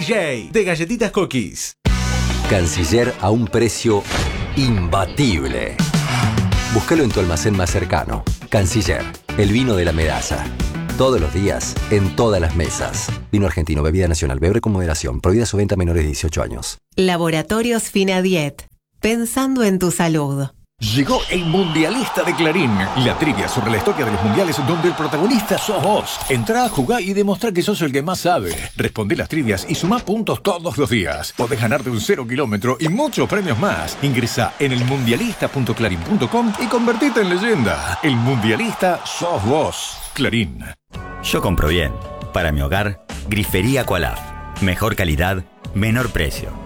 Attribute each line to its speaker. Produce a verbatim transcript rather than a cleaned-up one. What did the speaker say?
Speaker 1: J de Galletitas Cookies.
Speaker 2: Canciller a un precio imbatible. Búscalo en tu almacén más cercano. Canciller, el vino de la Medalla. Todos los días, en todas las mesas. Vino argentino, bebida nacional, beber con moderación. Prohibida su venta a menores de dieciocho años.
Speaker 3: Laboratorios Finadiet. Pensando en tu salud.
Speaker 4: Llegó el Mundialista de Clarín, la trivia sobre la historia de los mundiales donde el protagonista sos vos. Entrá, jugá y demostrá que sos el que más sabe. Respondé las trivias y sumá puntos todos los días. Podés ganarte un cero kilómetro y muchos premios más. Ingresá en el mundialista punto clarín punto com y convertite en leyenda. El Mundialista sos vos. Clarín.
Speaker 5: Yo compro bien. Para mi hogar, Grifería Qualaf. Mejor calidad, menor precio.